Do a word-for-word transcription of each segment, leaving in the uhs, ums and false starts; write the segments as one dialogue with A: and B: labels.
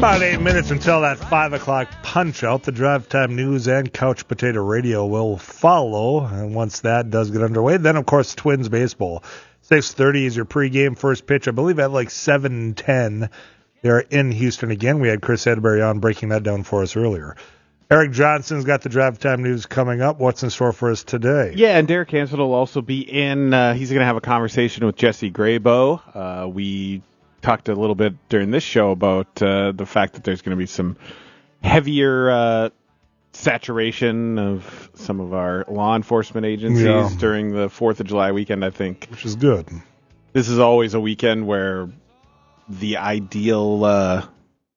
A: About eight minutes until that five o'clock punch out. The Drive Time News and Couch Potato Radio will follow. And once that does get underway, then, of course, Twins baseball. six thirty is your pregame first pitch. I believe at like seven ten. They're in Houston again. We had Chris Edberry on breaking that down for us earlier. Eric Johnson's got the Drive Time News coming up. What's in store for us today?
B: Yeah, and Derek Hansel will also be in. Uh, he's going to have a conversation with Jesse Graybo. Uh, we talked a little bit during this show about uh, the fact that there's going to be some heavier uh, saturation of some of our law enforcement agencies yeah. during the fourth of July weekend, I think.
A: Which is good.
B: This is always a weekend where the ideal uh,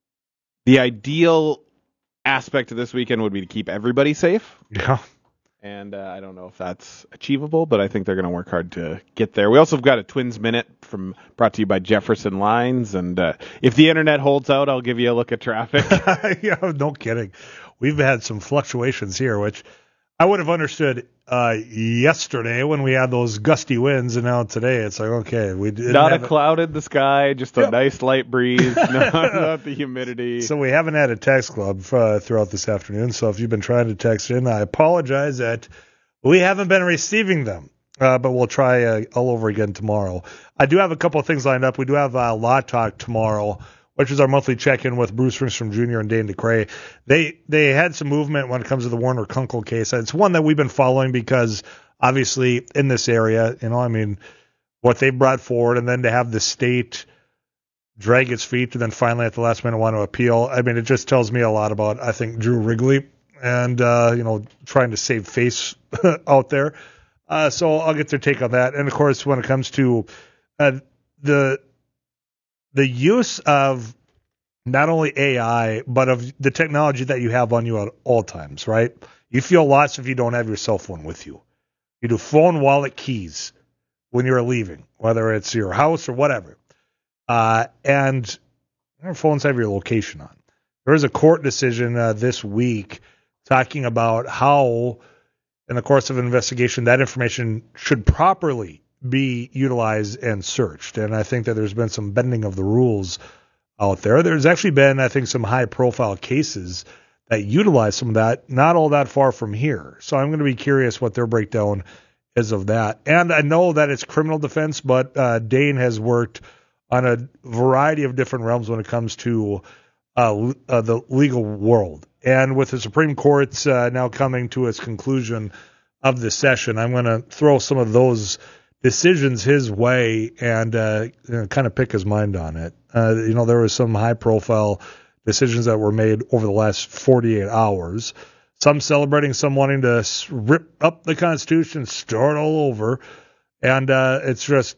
B: the ideal aspect of this weekend would be to keep everybody safe.
A: Yeah.
B: And uh, I don't know if that's achievable, but I think they're going to work hard to get there. We also have got a Twins Minute from brought to you by Jefferson Lines. And uh, if the internet holds out, I'll give you a look at traffic.
A: Yeah, no kidding. We've had some fluctuations here, which I would have understood uh, yesterday when we had those gusty winds, and now today it's like, okay. we
B: Not a cloud in the sky, just a yep. nice light breeze, not, not the humidity.
A: So we haven't had a text club uh, throughout this afternoon, so if you've been trying to text in, I apologize that we haven't been receiving them, uh, but we'll try uh, all over again tomorrow. I do have a couple of things lined up. We do have uh, Law Talk tomorrow, which is our monthly check-in with Bruce Ringstrom Junior and Dane DeCray. They they had some movement when it comes to the Warner Kunkel case. It's one that we've been following because, obviously, in this area, you know, I mean, what they brought forward, and then to have the state drag its feet and then finally at the last minute want to appeal, I mean, it just tells me a lot about, I think, Drew Wrigley and, uh, you know, trying to save face out there. Uh, so I'll get their take on that. And, of course, when it comes to uh, the – the use of not only A I, but of the technology that you have on you at all times, right? You feel lost if you don't have your cell phone with you. You do phone, wallet, keys when you're leaving, whether it's your house or whatever. Uh, and your phones have your location on. There was a court decision uh, this week talking about how, in the course of an investigation, that information should properly be utilized and searched. And I think that there's been some bending of the rules out there. There's actually been, I think, some high-profile cases that utilize some of that, not all that far from here. So I'm going to be curious what their breakdown is of that. And I know that it's criminal defense, but uh, Dane has worked on a variety of different realms when it comes to uh, uh, the legal world. And with the Supreme Court uh, now coming to its conclusion of the session, I'm going to throw some of those decisions his way and uh, you know, kind of pick his mind on it. Uh, you know, there was some high-profile decisions that were made over the last forty-eight hours, some celebrating, some wanting to rip up the Constitution, start all over, and uh, it's just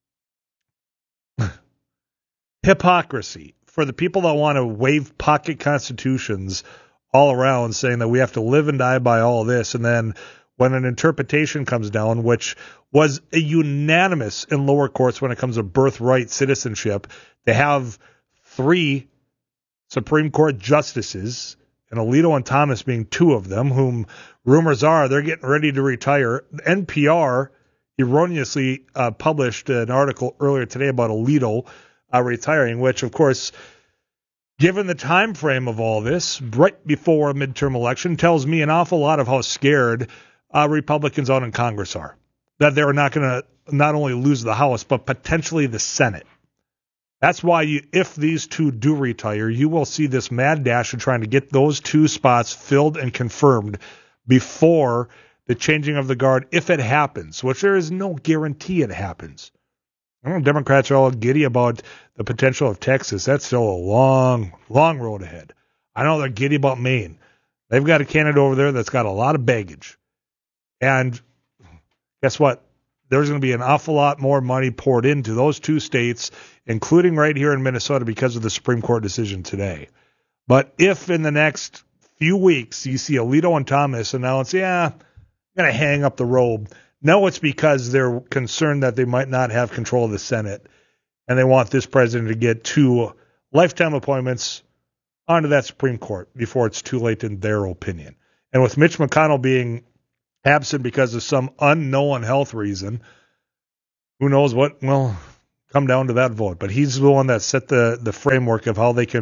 A: hypocrisy for the people that want to wave pocket constitutions all around, saying that we have to live and die by all this, and then when an interpretation comes down, which was a unanimous in lower courts when it comes to birthright citizenship, to have three Supreme Court justices, and Alito and Thomas being two of them, whom rumors are they're getting ready to retire. N P R erroneously uh, published an article earlier today about Alito uh, retiring, which, of course, given the time frame of all this, right before a midterm election, tells me an awful lot of how scared Uh, Republicans out in Congress are, that they're not going to not only lose the House, but potentially the Senate. That's why you, if these two do retire, you will see this mad dash of trying to get those two spots filled and confirmed before the changing of the guard, if it happens, which there is no guarantee it happens. I know Democrats are all giddy about the potential of Texas. That's still a long, long road ahead. I know they're giddy about Maine. They've got a candidate over there that's got a lot of baggage. And guess what? There's going to be an awful lot more money poured into those two states, including right here in Minnesota, because of the Supreme Court decision today. But if in the next few weeks you see Alito and Thomas announce, yeah, I'm going to hang up the robe, no, it's because they're concerned that they might not have control of the Senate, and they want this president to get two lifetime appointments onto that Supreme Court before it's too late in their opinion. And with Mitch McConnell being absent because of some unknown health reason, who knows what will come down to that vote. But he's the one that set the, the framework of how they can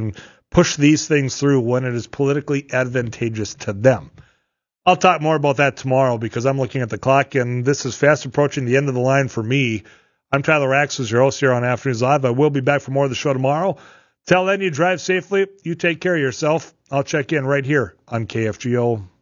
A: push these things through when it is politically advantageous to them. I'll talk more about that tomorrow because I'm looking at the clock, and this is fast approaching the end of the line for me. I'm Tyler Axels, your host here on Afternoons Live. I will be back for more of the show tomorrow. Till then, you drive safely. You take care of yourself. I'll check in right here on K F G O.